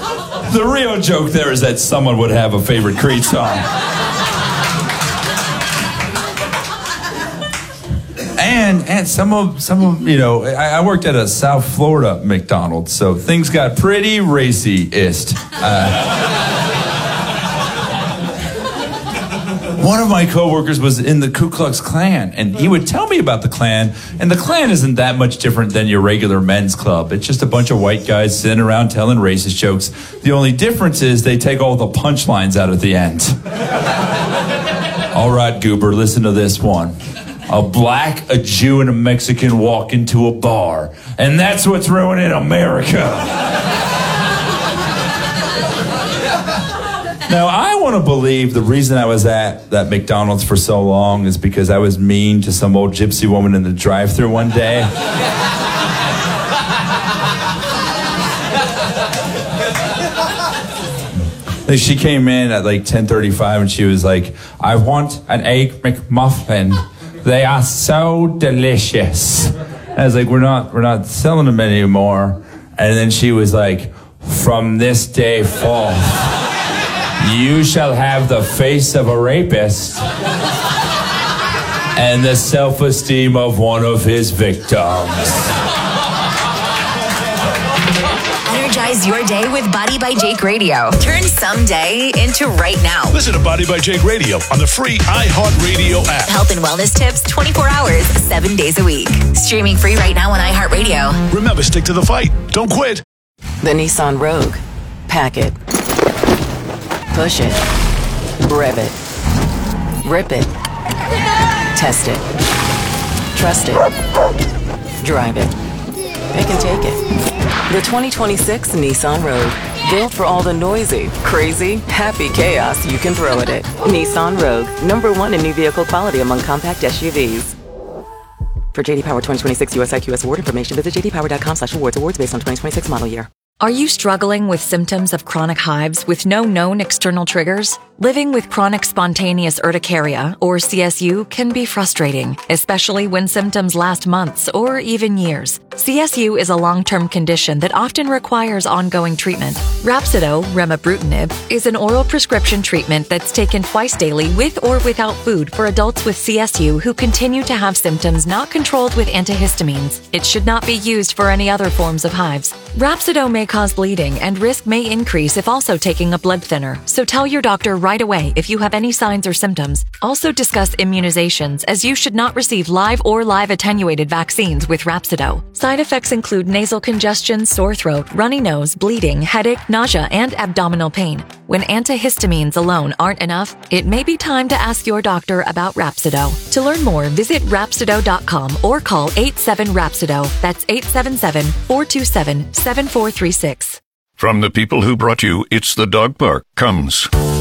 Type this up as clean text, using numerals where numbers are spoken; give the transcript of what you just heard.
The real joke there is that someone would have a favorite Creed song. And some of I worked at a South Florida McDonald's, so things got pretty racy-ist. One of my coworkers was in the Ku Klux Klan, and he would tell me about the Klan, and the Klan isn't that much different than your regular men's club. It's just a bunch of white guys sitting around telling racist jokes. The only difference is they take all the punchlines out at the end. All right, Goober, listen to this one. A black, a Jew, and a Mexican walk into a bar, and that's what's ruining America. Now, I want to believe the reason I was at that McDonald's for so long is because I was mean to some old gypsy woman in the drive-thru one day. She came in at like 10:35 and she was like, I want an Egg McMuffin. They are so delicious. I was like, we're not selling them anymore. And then she was like, from this day forth, you shall have the face of a rapist and the self-esteem of one of his victims. Energize your day with Body by Jake Radio. Turn someday into right now. Listen to Body by Jake Radio on the free iHeartRadio app. Health and wellness tips 24 hours, 7 days a week. Streaming free right now on iHeartRadio. Remember, stick to the fight. Don't quit. The Nissan Rogue. Pack it. Push it. Rev it. Rip it. Test it. Trust it. Drive it. They can take it. The 2026 Nissan Rogue. Built for all the noisy, crazy, happy chaos you can throw at it. Nissan Rogue. #1 in new vehicle quality among compact SUVs. For JD Power 2026 USIQS award information, visit jdpower.com/awards. Awards based on 2026 model year. Are you struggling with symptoms of chronic hives with no known external triggers? Living with chronic spontaneous urticaria, or CSU, can be frustrating, especially when symptoms last months or even years. CSU is a long-term condition that often requires ongoing treatment. Rhapsido, remibrutinib, is an oral prescription treatment that's taken twice daily with or without food for adults with CSU who continue to have symptoms not controlled with antihistamines. It should not be used for any other forms of hives. Rhapsido may cause bleeding and risk may increase if also taking a blood thinner, so tell your doctor right away if you have any signs or symptoms. Also discuss immunizations, as you should not receive live or live attenuated vaccines with Rhapsido. Side effects include nasal congestion, sore throat, runny nose, bleeding, headache, nausea, and abdominal pain. When antihistamines alone aren't enough, it may be time to ask your doctor about Rhapsido. To learn more, visit Rhapsido.com or call 87-RHAPSIDO. That's 877-427-7436. From the people who brought you It's the Dog Park comes